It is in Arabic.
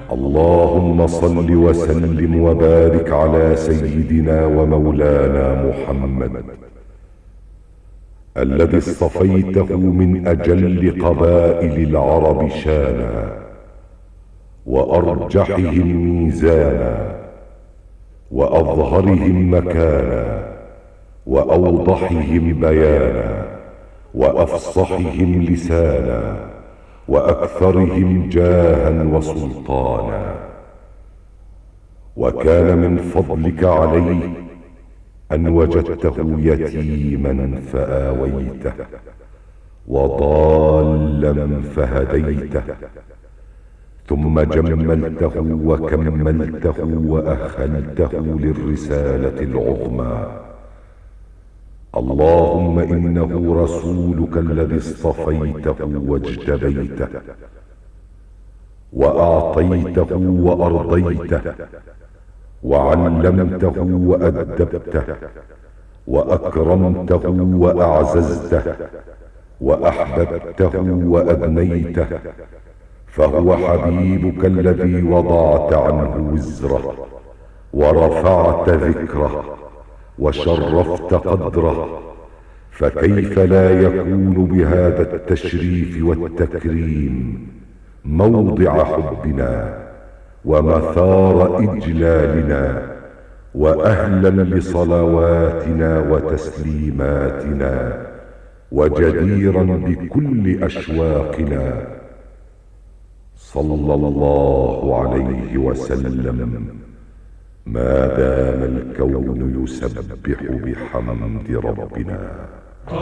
اللهم صل وسلم وبارك على سيدنا ومولانا محمد الذي اصطفيته من أجل قبائل العرب شانا وأرجحهم ميزانا وأظهرهم مكانا وأوضحهم بيانا وأفصحهم لسانا وأكثرهم جاها وسلطانا. وكان من فضلك عليه أن وجدته يتيما فآويته وضالا فهديته، ثم جملته وكملته وأهلته للرسالة العظمى. اللهم إنه رسولك الذي اصطفيته واجتبيته وأعطيته وأرضيته وعلمته وأدبته وأكرمته وأعززته وأحببته وأدنيته، فهو حبيبك الذي وضعت عنه وزره ورفعت ذكره وشرفت قدره، فكيف لا يكون بهذا التشريف والتكريم موضع حبنا ومثار إجلالنا وأهلا لصلواتنا وتسليماتنا وجديرا بكل أشواقنا، صلى الله عليه وسلم ما دام الكون يسبح بحمد ربنا.